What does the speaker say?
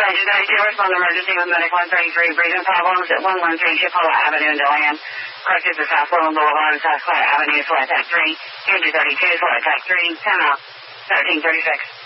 respond to emergency with medic 133, breathing problems at 113 Chipola Avenue in Deland. Corrected to South Woodland Boulevard and South Clay Avenue, flight tech 3. Andrew 32, flight tech 3, 10 out, 1336.